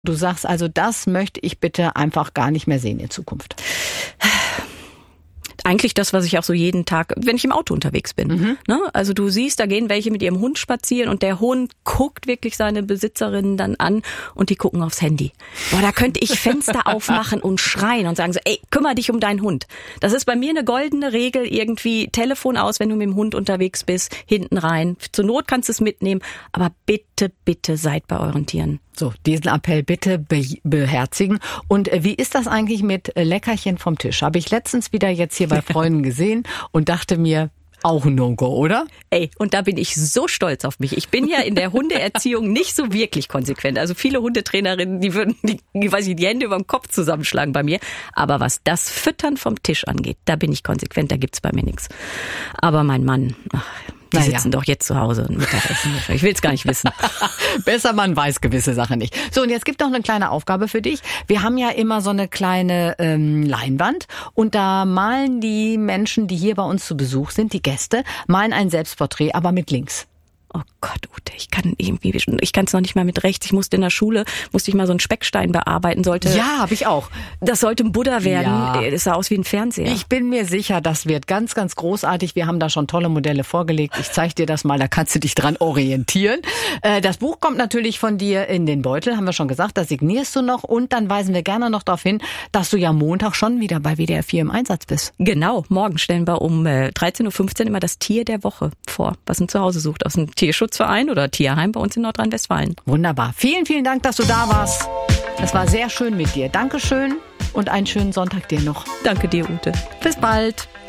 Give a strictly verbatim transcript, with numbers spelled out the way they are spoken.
Du sagst also, das möchte ich bitte einfach gar nicht mehr sehen in Zukunft. Eigentlich das, was ich auch so jeden Tag, wenn ich im Auto unterwegs bin. Mhm. Ne? Also du siehst, da gehen welche mit ihrem Hund spazieren und der Hund guckt wirklich seine Besitzerinnen dann an und die gucken aufs Handy. Boah, da könnte ich Fenster aufmachen und schreien und sagen so, ey, kümmere dich um deinen Hund. Das ist bei mir eine goldene Regel, irgendwie Telefon aus, wenn du mit dem Hund unterwegs bist, hinten rein. Zur Not kannst du es mitnehmen, aber bitte, bitte seid bei euren Tieren. So, diesen Appell bitte be- beherzigen. Und äh, wie ist das eigentlich mit äh, Leckerchen vom Tisch? Habe ich letztens wieder jetzt hier bei Freunden gesehen und dachte mir, auch ein No-Go, oder? Ey, und da bin ich so stolz auf mich. Ich bin ja in der Hundeerziehung nicht so wirklich konsequent. Also viele Hundetrainerinnen, die würden die, die, weiß ich, die Hände über dem Kopf zusammenschlagen bei mir. Aber was das Füttern vom Tisch angeht, da bin ich konsequent, da gibt's bei mir nichts. Aber mein Mann, ach, die naja. sitzen doch jetzt zu Hause und Mittagessen. Ich will's gar nicht wissen. Besser, man weiß gewisse Sachen nicht. So, und jetzt gibt noch eine kleine Aufgabe für dich. Wir haben ja immer so eine kleine ähm, Leinwand und da malen die Menschen, die hier bei uns zu Besuch sind, die Gäste, malen ein Selbstporträt, aber mit Links. Oh Gott, Ute, ich kann irgendwie, ich kann es noch nicht mal mit rechts. Ich musste in der Schule, musste ich mal so einen Speckstein bearbeiten, sollte. Ja, habe ich auch. Das sollte ein Buddha werden. Ja. Das sah aus wie ein Fernseher. Ich bin mir sicher, das wird ganz, ganz großartig. Wir haben da schon tolle Modelle vorgelegt. Ich zeige dir das mal, da kannst du dich dran orientieren. Das Buch kommt natürlich von dir in den Beutel, haben wir schon gesagt. Das signierst du noch und dann weisen wir gerne noch darauf hin, dass du ja Montag schon wieder bei W D R vier im Einsatz bist. Genau, morgen stellen wir um dreizehn Uhr fünfzehn immer das Tier der Woche vor, was ein Zuhause sucht aus dem Tierschutzverein oder Tierheim bei uns in Nordrhein-Westfalen. Wunderbar. Vielen, vielen Dank, dass du da warst. Es war sehr schön mit dir. Dankeschön und einen schönen Sonntag dir noch. Danke dir, Ute. Bis bald.